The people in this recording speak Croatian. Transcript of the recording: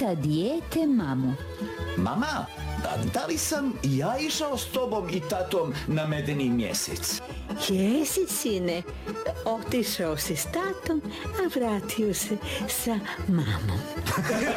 pita dijete mamu. Mama, da li sam i ja išao s tobom i tatom na medeni mjesec? Jesi, sine. Otišao si s tatom, a vratio se sa mamom.